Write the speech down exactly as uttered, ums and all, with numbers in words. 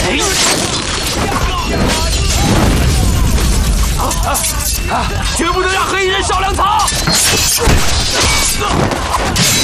绝不能让黑衣人上粮草！